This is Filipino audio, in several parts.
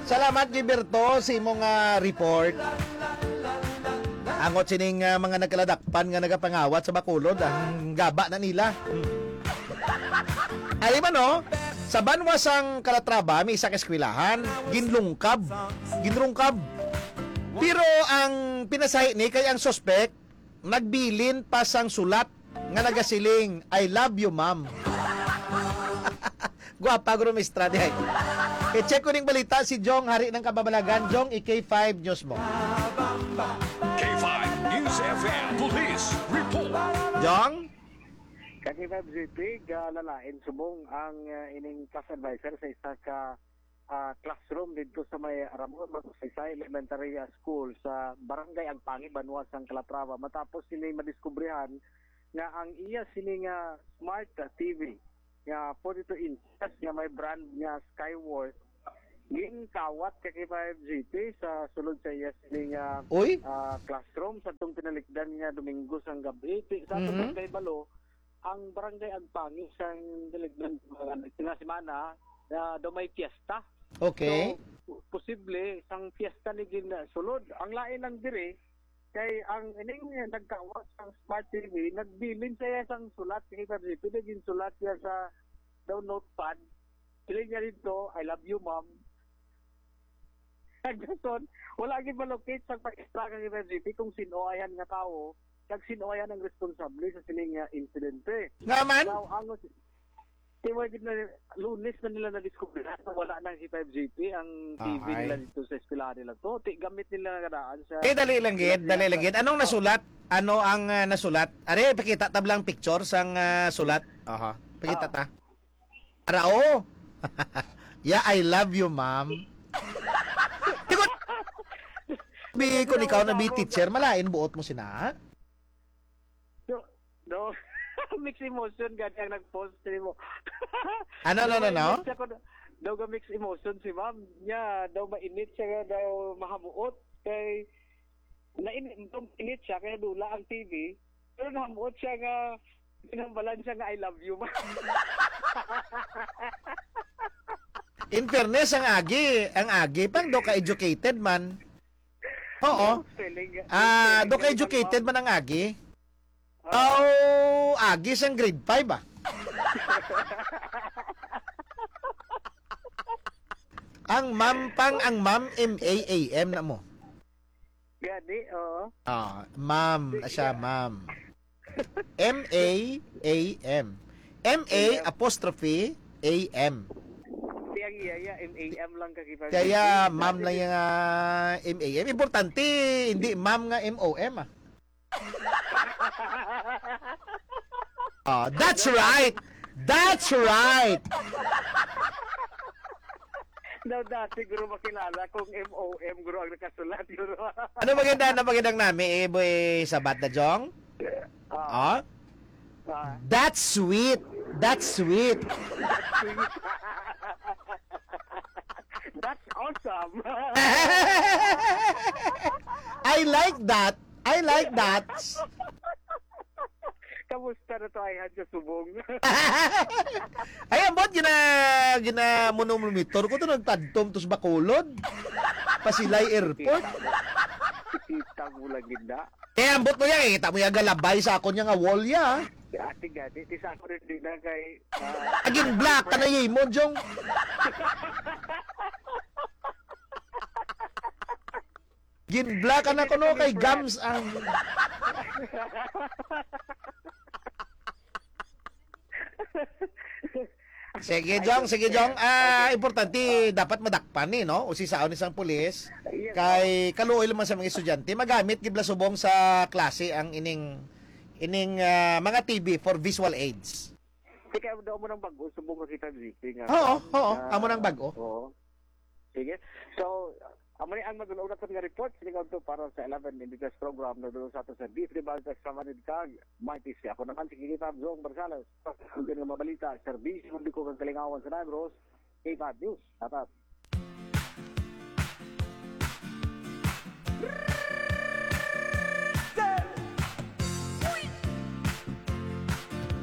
Salamat Gilberto sa imong report. Angot sining mga nagkaladakpan nga nagapangawat sa Bacolod, ang gaba na nila. Ay man no, sa banwasang Calatrava may isa ka eskwelahan, ginlungkab. Pero ang pinasahi ni kay ang suspect nagbilin pa sang sulat nga nagasiling, I love you ma'am. Guwapa guro mistra di ay. I-check ko ning balita si Jong Hari ng Kababalagan. Jong, K5 News mo. K5 News FM Police Report. Jong? K5GP, lalain subong ang ining class advisor sa isa ka classroom dito sa may Ramon Magsaysay Elementary School sa Barangay Agpangi, Banwasang Calatrava. Matapos sila madiskubrihan nga ang iya sining smart TV nga 42 inches nga may brand nga Skyworth ginkawat kay K5GP sa sulod sa iya sining classroom sa itong pinalikdan nga Domingo sang gabi. Sa itong kay Balo, ang Barangay Agpangi sa daligdan nga semana daw may fiesta. Okay. So, posible sang fiesta ni sulod. Ang lain lang dire kay ang ining nagkawat sang smart TV nagbilin siya sang sulat kay K5GP naging sulat siya sa daw notepad. Piling niya dito, I love you ma'am. Nagdason, wala gid malocate sa pag-extra kay K5GP kung sino ayan nga tao, kag sino ayan ang responsable sa sining insidente. Nga man? Now, ang na Lunes na nila na-discover na wala nang K5GP ang TV nila dito sa eskwelahan nila to. Gamit nila kadaan sa Dali lang gid. Anong nasulat? Ano ang nasulat? Are pakita tablang picture sang sulat. Aha. Pakita ta. Arao. Yeah, I love you, ma'am. Tikot. Bi ko ikaw na bi teacher, malain buot mo sina. No. Mixed emotion gani ang nag-post mo. Ano? Daw ga mixed emotion si ma'am. Nya daw mainit siya daw mahamuot kay init siya kaya dula ang TV. Pero nahamuot siya nga pinambalan siya nga I love you ma'am. In fairness, ang agi pang do ka educated man. Oo. Do ka educated man ang agi. Agi sang grade 5 ah. ang ma'am MAAM na mo. Gani, oo. Ma'am, siya ma'am. MAAM. MA apostrophe AM. Iya, MAM lang kagiba. Kaya ma'am lang yung MAM. Importante, hindi ma'am nga MOM ah. That's right. Daw dati guro makilala kung MOM guro ang nakasulat guro. Ano magandang nami boy sabat na Jong? That's sweet. That's awesome. I like that. Kamusta na to ay hadyo subong? Ay ambot gina monomitor ko to nagtadtom tos Bacolod. Pasilay Airport. Kita mo lang ginda. Ambot mo yan, kita mo yung galabay sa akon nga wall ya. Ati gati, tisa ko rin din na kay... Agin black ka na yay mo, Jong. Gin black ka na ko no, kay Gams ang... Sige, Jong. Importante, dapat madakpan no? O si saon isang pulis. Kay kaluoy naman sa mga estudyante, magamit gibla subong sa klase ang ining mga TV for visual aids. Ikaw daw mo ng bago, subong kita dito nga. Oo, amo ng bago. Oo. Sige. So, amo ni ang madulog na nga report, sinigaw to para sa 11 Indigas program na doon sa ato sa Beef Debate sa Manid Kag. Mighty siya. Ako naman si Kikita Zong Barsalas. Kung nga mabalita, serbisyo hindi ko kang kalingawan sa Negros, K5 News. Tatat.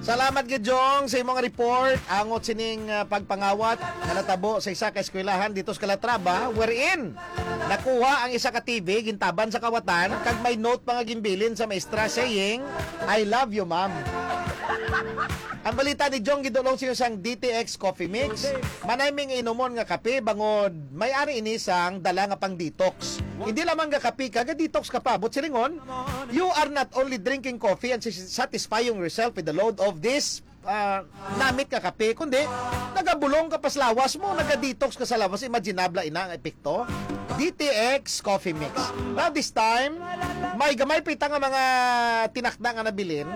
Salamat gid Jong sa imong report angot sining pagpangawat nga natabo sa isa ka eskwelahan dito sa Calatrava wherein nakuha ang isa ka TV gintaban sa kawatan kag may note pa nga gimbilin sa maestra saying I love you ma'am. Ang balita ni Jong gidulong siya sang DTX Coffee Mix. Manaming inumon nga kape bangod may-ari ini sang dala nga pang detox. Hindi lamang nga kape ka, detox ka pa. But silingon, you are not only drinking coffee and satisfying yourself with the load of this namit ka kape, kundi nagabulong ka pa sa lawas mo, naga-detox ka sa lawas. Imaginable ina ang epekto. DTX Coffee Mix. Now this time, may gamay pita nga mga tinakda nga nabilin.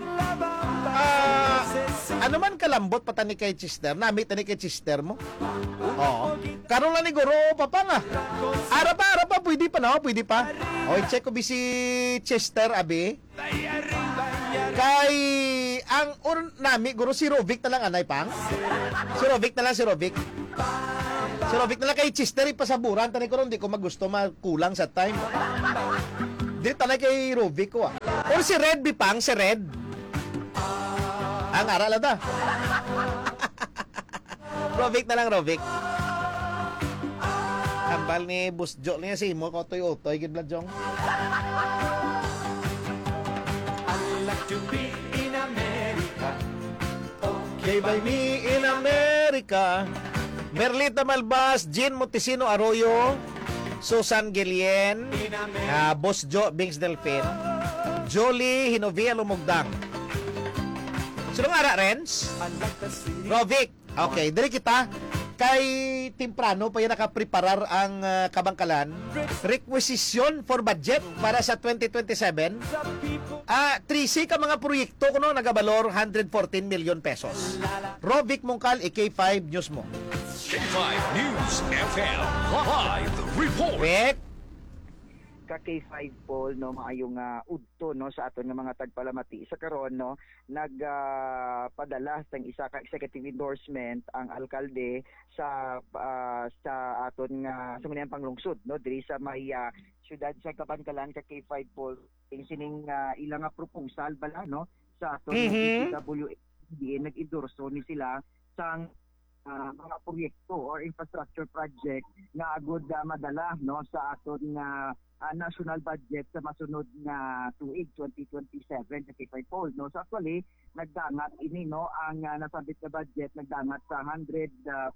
Ano man kalambot patani kay Chester, namit tani kay Chester mo. Oo. Karon lang ni guro papa nga. Ara pa pwede pa no, pwede pa. Oy check ko si Chester abi. Kay ang nami guro si Rovic na lang anay pang. Si Rovic na lang kay Chester ipasaburan tani ko ron di ko magusto makulang sa time. Di tanay kay Rovic ko ah. Or si Red Bipang, si Red. Ang aral ata. Rovic na lang, Rovic. Ambal ni Busjo niya si mo, kotoy-otoy, gid Bladjong. Okay by me in America. Merlita Malbas, Jean Montesino Arroyo, Susan Gilien, Busjo Bings Delfin, Jolie Hinovia Lumugdang. Sino nga Renz? Rovic. Okay, dali kita. Kay Timprano pa yan nakapreparar ang kabangkalan. Requisition for budget para sa 2027. 3C ka mga proyekto kuno nagabalor 114 million pesos. Rovic Mungkal, K5 News mo. K5 News FM. Live report. Vic. Ka K5 Paul no maayong udto no sa aton nga mga tagpalamati sa karon no nagpadala sang isa ka executive endorsement ang alkalde sa aton nga sumaniang panglungsod no diri sa may syudad sa Kabangkalan ka K5 Paul sining ilang nga proposal bala no sa aton DPWH nag-endorso ni sila sang mga proyekto or infrastructure project nga agud madala no sa aton nga national budget sa masunod nga tuig 2027 sa K5 Paul no so actually nagdangat ini no ang nasabit na budget nagdangat sa 114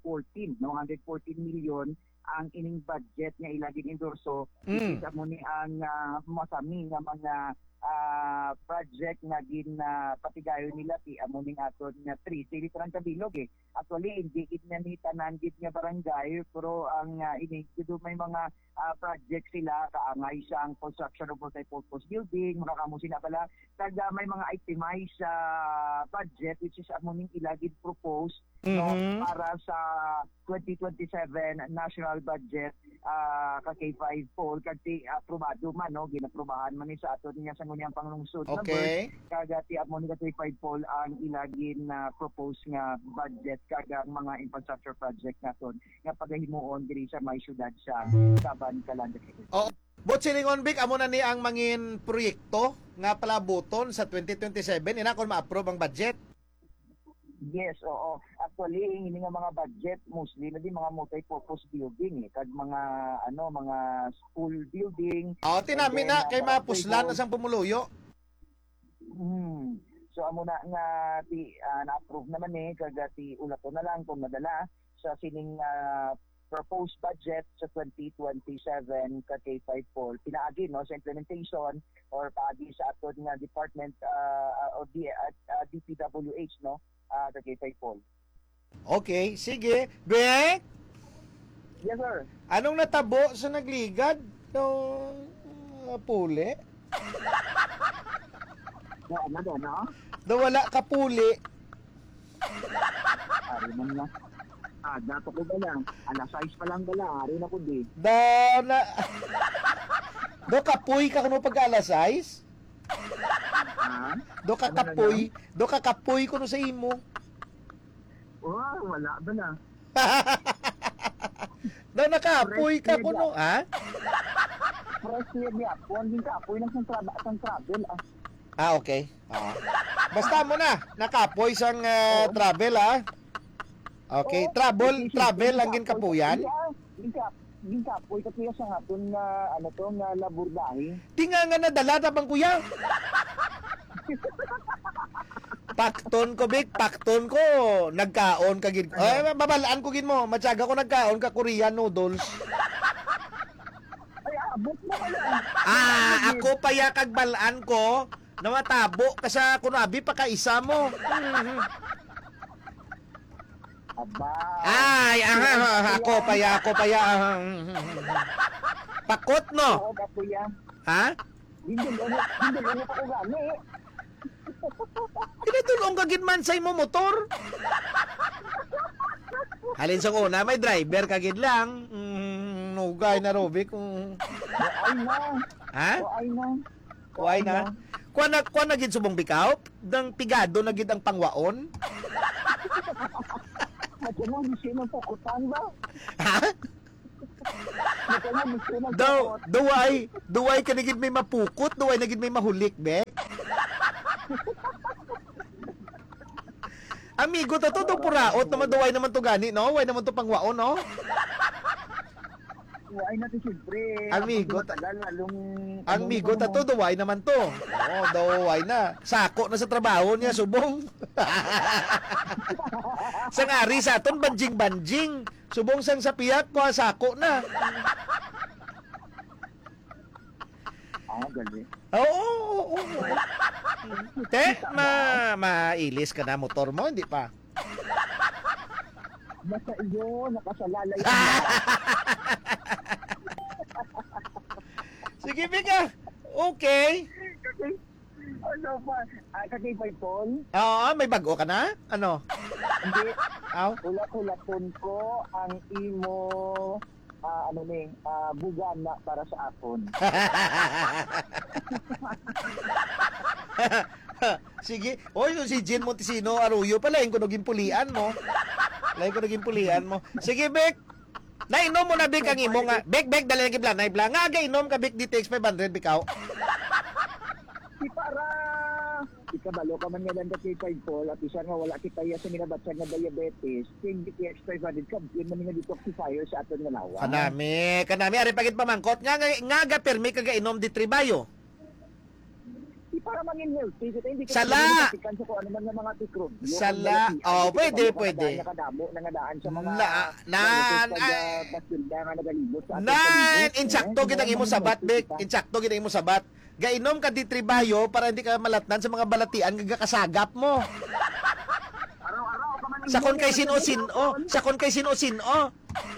million ang ining budget nga ilaging endorso isa mo ni ang masami nga mga project nga patigayon nila ti amo ning aton nga 3 city Kabilog actually hindi gid na ni tanan gid nga barangay pero ang ini gid may mga project sila kaangay sang construction of multi-purpose building makakamo sila pala kag may mga itemized budget which is amo ning ilagid propose no para sa 2027 national budget ka K5 Paul kag ti aprobado man no ginaprubahan man ni sa aton nga sangguniang panglungsod okay kag ti amo ni K5 Paul ang ilagin na propose nga budget kag mga infrastructure project naton nga pagahimuon diri sa may syudad sa Kabangkalan. Oh, bot silingon Vic amo na ni ang mangin proyekto nga palabuton sa 2027 ina kon ma-approve ang budget. Yes, oo. Actually, hindi nga mga budget mostly na di mga multi-purpose building kag mga mga school building. Tinami na kay mapuslan na sang pumuluyo. So amo na nga na-approve naman kag ti ulato na lang kung madala sa sining proposed budget sa 2027 ka K5 Paul pinaagi no sa implementation or paagi sa aton nga department o DPWH no ka K5 Paul. Okay, sige. Bek? Yes sir. Anong natabo sa nagligad no puli? No? Wala ka puli. Ari man na. Dato ko ba lang? Alas 6 pa lang bala. Ari na ko di. Do kapoy ka kuno pag alas 6? Do ka kapoy kuno sa imo. Wala ba na? Do nakapoy ka kuno, ha? Fresh year niya. Kung hindi ka, apoy lang sang travel. Okay. Basta mo na. Nakapoy sang travel, ha? Okay, travel lang gin kapuyan. Ginkapoy ka kuya sa haton na nga labordahe. Di nga nadala na bang kuya? Pakton ko, Big. Pakton ko. Nagkaon ka gin. Ay, babalaan ko gin mo. Matyaga ko nagkaon ka Korean noodles. Ay, abot mo ka lang. Ako pa ya kag balaan ko na matabo kasi kunabi pa ka isa mo. Aba. Ay, ako pa ya. Pakot no. Oo ka kuya. Ha? Hindi ko ko gani. Kinatulong ka gid man sa imo motor. Halin sa una, may driver ka gid lang. Nugay na Robic. Ay na. Ha? Ay na. Kuhay na. Kuha na gid subong bikaw. Dang pigado na gid ang pangwaon. Matulong mo siya ng pukutan ba? Ha? Matulong mo siya ng pukut. Duway ka na gid may mapukot. Duway na gid may mahulik, be. Amigo, to puraot naman duway naman to gani, no? Way naman to pangwaon, no? Ay natin siyempre. Amigo, tagal lalong... Amigo, duway naman to. Oo, duway na. Sako na sa trabaho niya, subong. Sang ari sa aton, banjing. Subong sang sa piyak ko, sako na. Gali. Oo. Te, mailis ka na motor mo, hindi pa? Basta iyo, nakasalalay. Sige, Bika. Okay. Ano pa? Kakipay Paul? Oo, may bago ka na? Ano? Hindi. Aw? Ulat-ulaton ko ang imo bugan na para sa akon. Sige. Oy, si Jen Montesino Arroyo pala, yung kunoging pulian mo. Lain ko naging pulian mo. Sige, Bek. Nainom mo na, Bek, ang imo nga. Bek, dali na kibla. Naibla. Nga, inom ka, Bek, DTX 500, Bikaw. Si para ikabalo ka man nga lang kay Paul at isa nga wala kita ya sa minabatsan nga diabetes. King DTX 500 ka, yun man nga detoxifier sa aton nga lawa. Kanami, ari pagit pamangkot. Nga, permi ka inom di tribayo. Para mangin healthy, hindi ka Sala! sa kung ano man ng mga tikro. Sala! Oh, pwede. Nakadamo, nangadaan sa mga... Insakto kitang imo sabat, Bek. Insakto kitang imo sabat. Gainom ka di tribayo para hindi ka malatnan sa mga balatian gagakasagap mo. Araw-araw ka man... Sakon kay sino-sino.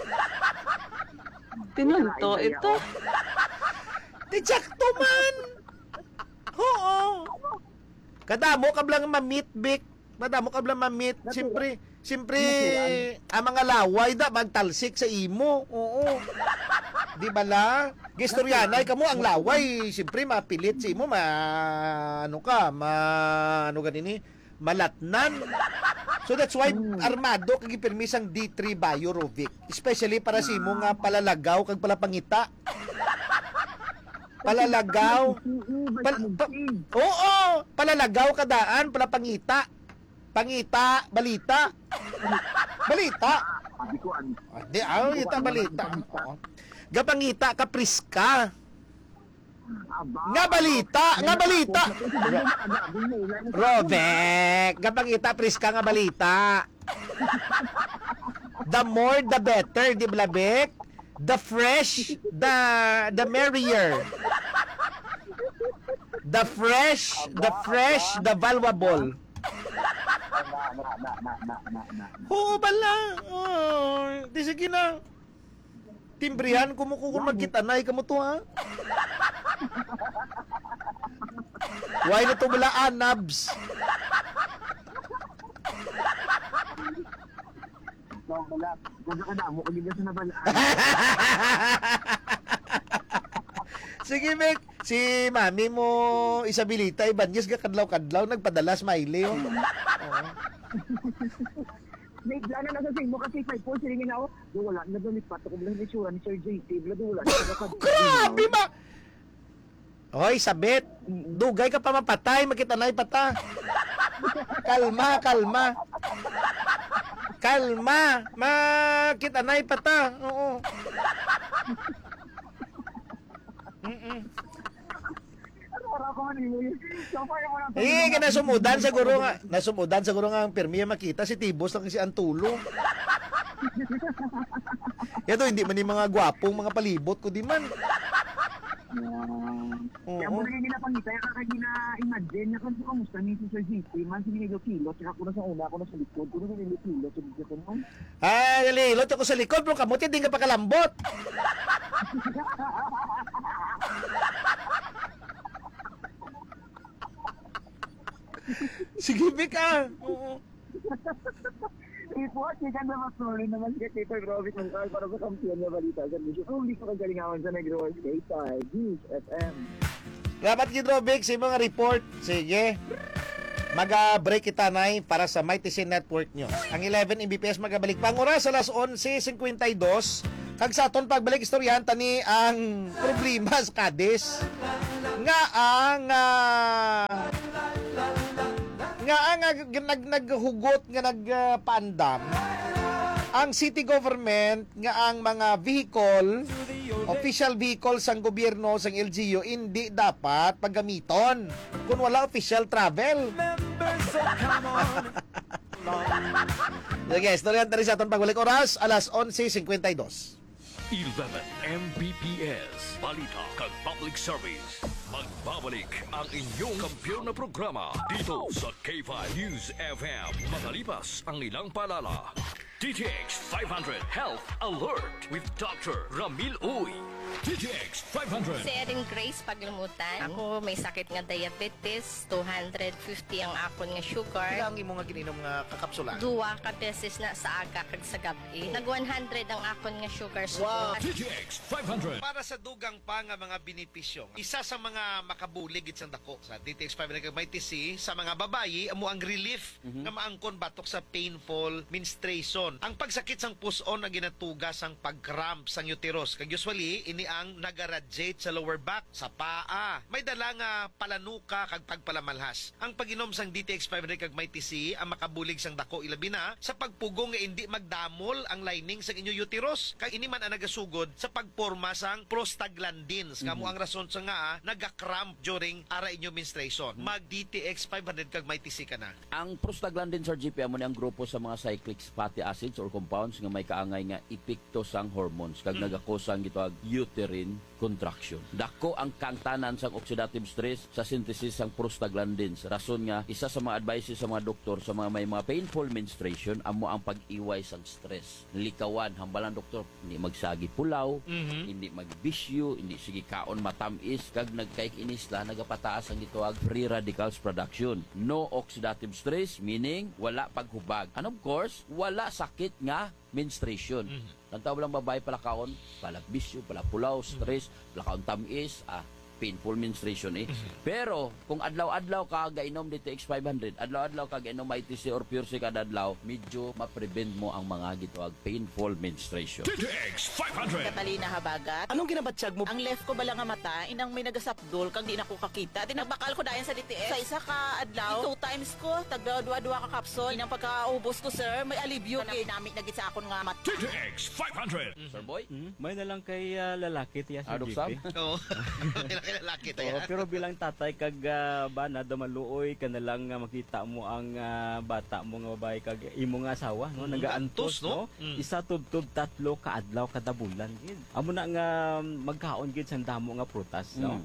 Pinunto ito. Insakto man! Oo. Kadamo ka blang ma-meet, Bik. Kadamo ka blang ma-meet. Siyempre, ang mga laway da magtalsik sa imo. Oo. Di ba la? Gistoryanay ka mo ang laway. Siyempre, mapilit sa imo. Malatnan. So that's why armado kag permisang D3 Biorovic. Especially para sa imo nga palalagaw kag palapangita. Palalagaw. Oo, palalagaw kadaan, palapangita. Pangita, balita. Balita. Ita balita. Gapangita ka priska. Nga balita. Robek, gapangita priska nga balita. The more the better, di ba, Bek? The fresh, the merrier. The fresh, the valuable. Oo, bala. Oh, di sige na. Timbrihan ko mo kung magkitanay ka mo to, ha? Why na to bala anabs? Wala. Gaga ka na mo kung hindi sa nabalaan. Sige, Mek. Si mami mo, Isabelita, Ibanez, kadlaw-kadlaw, nagpadala smiley, oh. May plano na sa mo kasi 5 po, silingin ako. Wala, nagdamit pa. Ito ko lang yung sura ni Sir JT. Wala. Grabe ba? Hoy, sabit. Dugay ka pa mapatay, makitanay pata. Kalma, kalma. Kalma. Makitanay pa ta. Oo. Para ko man mo. So far mo lang. Nasumudan siguro nga ang permiya makita si Tibos lang si Antulo. Yato hindi man ni mga gwapong mga palibot ko di man. Kaya mo naging ginapangita, kaya gina-imagine na kung kamusta ni Sir GP, man sinigilo kilo, tsaka ako na sa una, ako na sa likod, kung sinigilo kilo, so dito mo. Galilot ako sa likod, pero kamuti di ka pa kalambot. Sige, Bika. Oo. Report, hindi ka naman sorry naman si Tito Robert ng Carl para sa kampiyon na balita sa Mission. Kung hindi ko kagalingawan sa Negros, K5, News FM. Dapat Gidrobic, sa mga report. Sige. Mag-break kita na para sa Mighty Sin Network News. Ang 11 Mbps magabalik pang oras alas 11:52. Kag sa aton pagbalik istoryahan tani ang problema sa Cadiz. Nga ang naghugot nga nagpaandam ang city government nga ang mga vehicle, official vehicle sang gobyerno sang LGU hindi dapat paggamiton kung wala official travel. Sige, istoryahan tayo sa atong pagbalik oras alas 11:52. 11 Mbps. Balita kag Public Service. Magbabalik ang inyong kampiyon na programa dito sa K5 News FM. Makalipas ang ilang paalala. DTX 500 Health Alert with Dr. Ramil Uy. DTX 500. Si Erin Grace Paglimutan. Ako may sakit nga diabetes, 250 ang akon nga sugar. Ilang imo nga gininom nga kakapsula? Duwa ka beses na sa aga kag sa gabi. Nag 100 ang akon nga sugar. Wow. DTX 500. Para sa dugang pa nga mga benepisyo, isa sa mga makabulig isang dako sa DTX 500 kag may TC sa mga babayi amo ang relief nga maangkon batok sa painful menstruation. Ang pagsakit sang puson na ginatugas ang pag-cramp sang uterus kag usually ini ang nagaradiate sa lower back, sa paa. May dala nga palanuka kag pagpalamalhas. Ang pag-inom sang DTX 500 kag may TC ang makabulig sang dako ilabi na sa pagpugong nga hindi magdamol ang lining sang inyo uterus kag ini man ang nagasugod sa pagporma sang prostaglandins. Kamo ang rason sa nga nagaka-cramp during ara inyo menstruation. Mag DTX 500 kag may TC ka na. Ang prostaglandin sa GP amo ni ang grupo sa mga cyclic fatty acids or compounds nga may kaangay nga epekto sang hormones kag nagakosang gitawag uterine contraction. Dako ang kangtanan sang oxidative stress sa synthesis sang prostaglandins. Rason nga isa sa mga advices sa mga doktor sa mga may mga painful menstruation amo ang pag-iway sang stress. Likawan hambalan doktor hindi magsagi pulaw, hindi magbisyo, hindi sige kaon matamis kag nagkaik-inis la nagapataas ang gitawag free radicals production. No oxidative stress meaning wala paghubag. And of course, wala sakit nga menstruation. Tantaw lang babae palakaon, palagbisyo, palapulaw, stress, palakaon tamis, painful menstruation Pero kung adlaw-adlaw ka gainom DTX 500, adlaw-adlaw ka gainom ITC or Pure C kada adlaw, medyo ma-prevent mo ang mga gitawag painful menstruation. DTX 500. Katali na habagat. Anong ginabatsyag mo? Ang left ko bala nga mata, inang may nagasapdol, kang di na ko kakita. Tinagbakal ko dayan sa DTS. Sa isa ka adlaw, 2 times ko, tagdua-dua ka kapsol. Inang pagkaubos ko, sir, may alibyo. Namit na git sa akon nga mata. DTX 500. Sir Boy? May na lang kay lalaki tiya si Adok Sam? GP. Oo. Lalaki tayo. Pero bilang tatay kag bana damaluoy ka na lang makita mo ang bata mo nga babae kag imo nga asawa no nagaantos no. Isa tubtub 3 ka adlaw kada bulan gid. Amo na nga magkaon gid sa damo nga prutas no.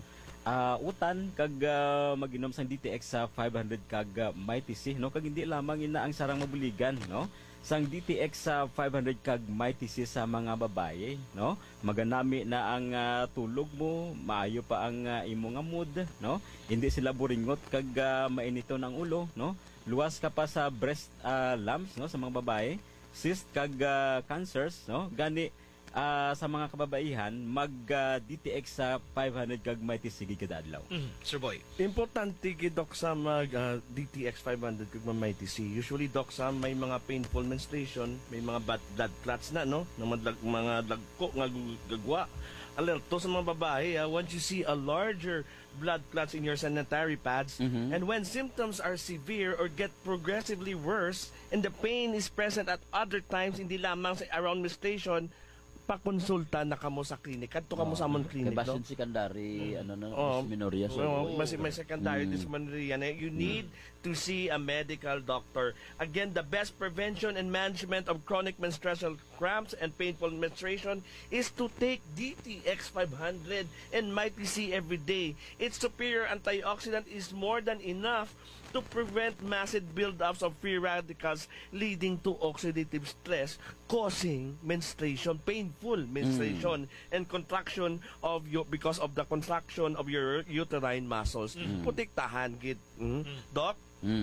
Utan kag maginom sang DTX sa 500 kag Mighty C no kag hindi lamang ina ang sarang mabuligan no. Sang DTX sa 500 kag Mighty C sa mga babae no maganami na ang tulog mo maayo pa ang imo nga mood no hindi sila buringot kag mainito ng ulo no luwas ka pa sa breast lumps no sa mga babae cyst kag cancers no gani sa mga kababaihan mag DTX sa 500 kag Mighty C kada adlaw. Sir Boy. Importante gid dok sa mag DTX 500 kag Mighty C. Usually dok sa may mga painful menstruation, may mga blood clots na no, mga dagko nga gagwa alerto sa mga babae, once you see a larger blood clots in your sanitary pads, and when symptoms are severe or get progressively worse, and the pain is present at other times, hindi lamang sa around menstruation, pakonsulta na kamo sa klinik. Kadto kamo sa among klinik, Kaya no? basin secondary, Oh, dysmenorrhea. may secondary dysmenorrhea. You need to see a medical doctor. Again, the best prevention and management of chronic menstrual cramps and painful menstruation is to take DTX 500 and Mighty C every day. Its superior antioxidant is more than enough to prevent massive buildups of free radicals leading to oxidative stress, causing menstruation, painful menstruation, and contraction of your because of the contraction of your uterine muscles. Putiktahan gid. Doc?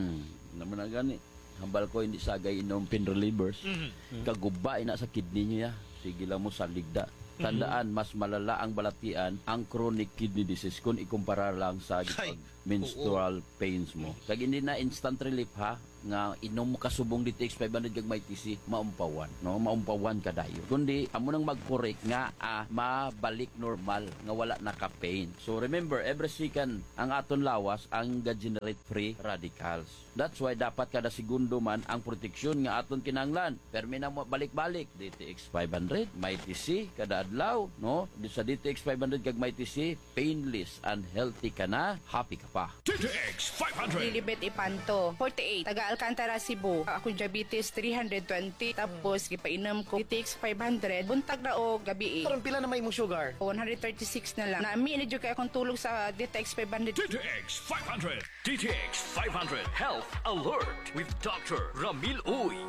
Naman na gani. Hambal ko hindi sagay inom pain relievers. Kaguba ina sa kidney niya. Sige lang mo saligda. Tandaan, mas malala ang balatian ang chronic kidney disease kung ikumpara lang sa menstrual pains mo. Kag hindi na instant relief ha, nga inom mo kasubong DTX 500 kag may TC, maumpawan, no? Maumpawan ka dayo. Kundi amo nang mag-correct nga mabalik normal nga wala na ka pain. So remember, every second ang aton lawas ang generate free radicals. That's why dapat kada segundo man ang proteksyon nga aton kinahanglan. Permi na mo balik-balik DTX 500, may TC kada adlaw, no? Sa DTX 500 kag may TC, painless and healthy ka na, happy ka pa. DTX 500. Lilibet Ipanto, 48, taga Alcantara, Cebu. Akong diabetes 320, tapos gipainom ko DTX 500, buntag na o gabi. Karon pila na may mo sugar? 136 na lang. Naami na jud kay akong tulog sa DTX 500. DTX 500. DTX 500 Health Alert with Dr. Ramil Uy.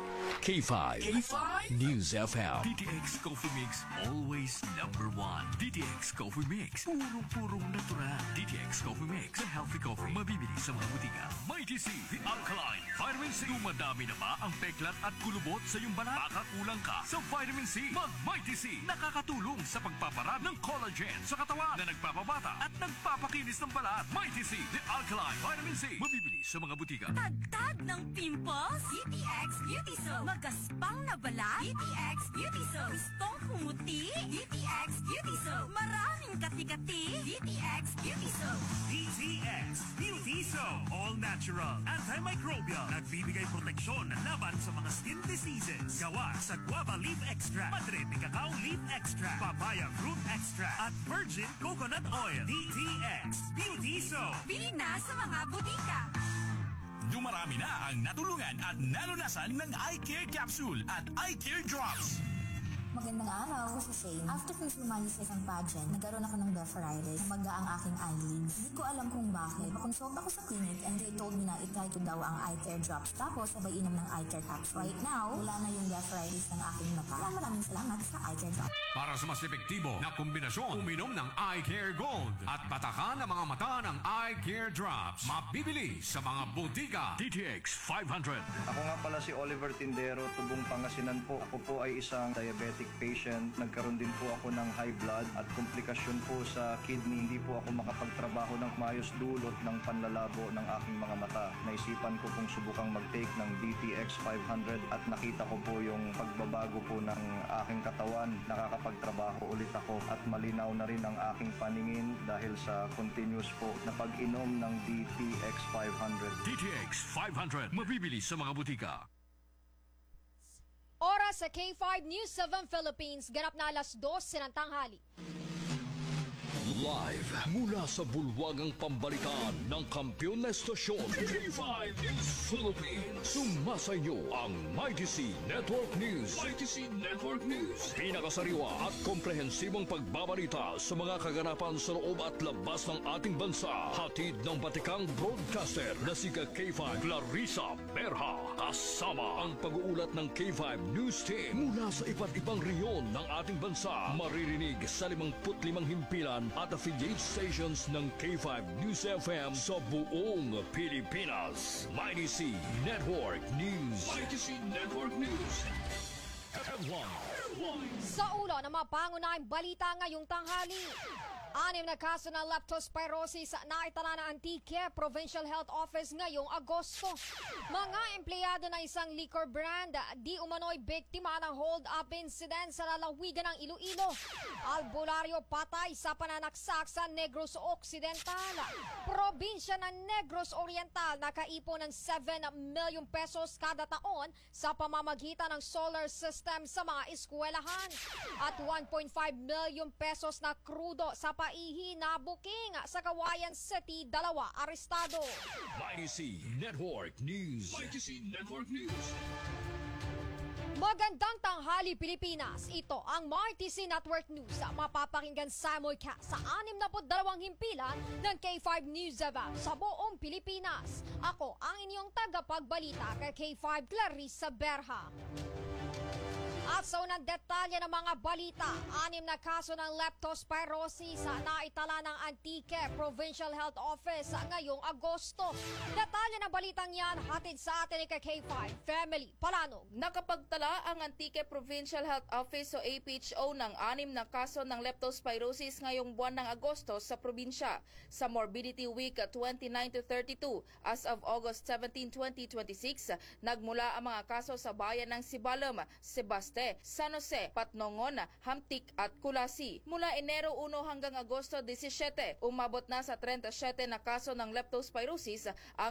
K5. News FM. DTX Coffee Mix, always number 1. DTX Coffee Mix, purong natural. DTX Coffee Mix, a healthy coffee. Mabibili sa mga butika. Mighty C, the alkaline. Vitamin C. Dumadami na ba ang peklat at kulubot sa iyong balat? Baka kulang ka sa vitamin C. Mag-Mighty C. Nakakatulong sa pagpaparad ng collagen sa katawan na nagpapabata at nagpapakinis ng balat. Mighty C, the alkaline. Vitamin C. Mabibili sa mga butika. Tagtag ng pimples? DTX Beauty Soap. Magaspang na balat? DTX Beauty Soap. Gustong humuti? DTX Beauty Soap. Maraming kati-kati? DTX Beauty Soap. DTX Beauty Soap. All natural, antimicrobial, nagbibigay proteksyon laban sa mga skin diseases. Gawa sa guava leaf extract, madre de cacao leaf extract, papaya fruit extract, at virgin coconut oil. DTX Beauty Soap. Bili na sa mga butika. Dumarami na ang natulungan at nalunasan ng eye care capsule at eye care drops. Magandang araw, ako si Shane. After kong sumali sa isang pageant, nagkaroon ako ng blepharitis. Umaga ang aking eyelids. Hindi ko alam kung bakit. Pakonsult ako sa clinic and they told me na itry ko daw ang eye care drops. Tapos, sabay inom ng eye care capsule. Right now, wala na yung blepharitis ng aking mata. Kaya maraming salamat sa eye care drops. Para sa mas epektibo na kombinasyon, uminom ng Eye Care Gold at batakan ang mga mata ng Eye Care Drops. Mabibili sa mga butika. DTX 500. Ako nga pala si Oliver Tindero, Tubong Pangasinan po. Ako po ay isang diabetic patient. Nagkaroon din po ako ng high blood at komplikasyon po sa kidney. Hindi po ako makapagtrabaho ng maayos dulot ng panlalabo ng aking mga mata. Naisipan ko pong subukang mag-take ng DTX 500 at nakita ko po yung pagbabago po ng aking katawan. Nakakapagtrabaho ulit ako at malinaw na rin ang aking paningin dahil sa continuous po na pag-inom ng DTX 500. DTX 500. Mabibili sa mga butika. Oras sa K5 News 7 Philippines, ganap na alas 2 ng tanghali. Live mula sa bulwagang pambalitaan ng kampiyon na estasyon K5 News Philippines. Sumasayo ang Mighty C Network News. Mighty C Network News. Pinakasariwa at komprehensibong pagbabalita sa mga kaganapan sa loob at labas ng ating bansa. Hatid ng batikang broadcaster na si K5 Clarissa Berha. Kasama ang pag-uulat ng K5 News Team mula sa iba't ibang reyon ng ating bansa. Maririnig sa 55 himpilan at affiliate stations ng K5 News FM sa buong Pilipinas. Mighty C Network News. Mighty C Network News. Sa ulo ng mga pangunahing balita ngayong tanghali. 6 na kaso ng leptospirosis na itala ng Antique Provincial Health Office ngayong Agosto. Mga empleyado ng isang liquor brand di umano'y biktima ng hold-up incident sa lalawigan ng Iloilo. Albularyo patay sa pananaksak sa Negros Occidental. Probinsya ng Negros Oriental nakaipon ng 7 milyong pesos kada taon sa pamamagitan ng solar system sa mga eskwelahan. At 1.5 milyong pesos na krudo sa paihi na booking sa Kawayan City, 2 arestado. YTC Network News. YTC Network News. Magandang tanghali Pilipinas. Ito ang MyTC Network News. Mapapakinggan simulcast sa 62 himpilan ng K5 News FM sa buong Pilipinas. Ako ang inyong tagapagbalita kay K5 Clarissa Berha. At sa unang detalye ng mga balita, 6 na kaso ng leptospirosis na itala ng Antique Provincial Health Office ngayong Agosto. Detalye ng balitang yan, hatid sa atin ni K5 Family Palanog. Nakapagtala ang Antique Provincial Health Office o APHO ng 6 na kaso ng leptospirosis ngayong buwan ng Agosto sa probinsya. Sa Morbidity Week 29 to 32, as of August 17, 2026, nagmula ang mga kaso sa bayan ng Sibalom, Sebaste, San Jose, Patnongon, Hamtik at Kulasi. Mula Enero 1 hanggang Agosto 17, umabot na sa 37 na kaso ng leptospirosis ang